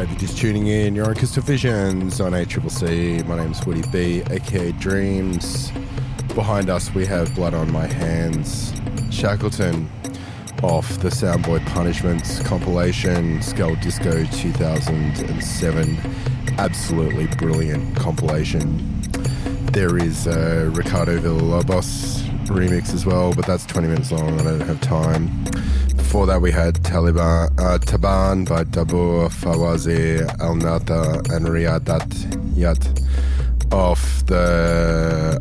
If you're just tuning in, you're on Crystal Visions on ACCC. My name's Woody B, aka Dreams. Behind us we have Blood on My Hands, Shackleton, off the Soundboy Punishments compilation, Skull Disco 2007. Absolutely brilliant compilation. There is a Ricardo Villalobos remix as well, but that's 20 minutes long, I don't have time. Before that we had Taban by Dabur, Fawazir, Al Nata and Riadat Yat off the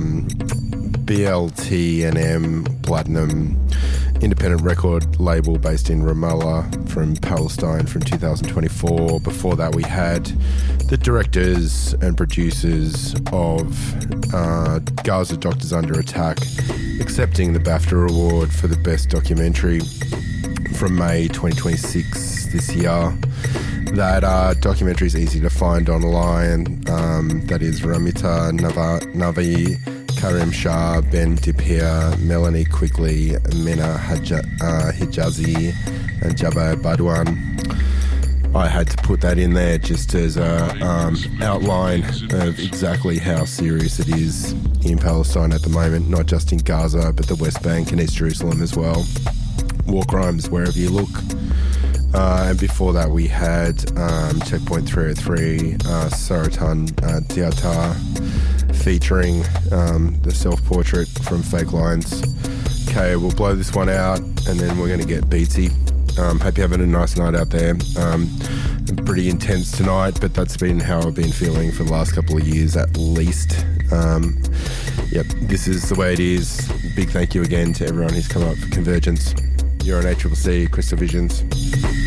BLTNM Platinum independent record label based in Ramallah from Palestine from 2024. Before that we had the directors and producers of Gaza Doctors Under Attack accepting the BAFTA award for the best documentary from May 2026 this year. That documentary is easy to find online. That is Ramita Navi, Karim Shah, Ben Dipia, Melanie Quigley, Mina Hijazi and Jabba Badwan. I had to put that in there just as an outline of exactly how serious it is in Palestine at the moment, not just in Gaza, but the West Bank and East Jerusalem as well. War crimes wherever you look. And before that we had Checkpoint 303, Saratan Diatar, featuring the self-portrait from Fake Lines. Okay, we'll blow this one out and then we're going to get beatsy. Hope you're having a nice night out there. Pretty intense tonight, but that's been how I've been feeling for the last couple of years at least. Yep, this is the way it is. Big thank you again to everyone who's come up for Convergence. You're on ACCC, Crystal Visions.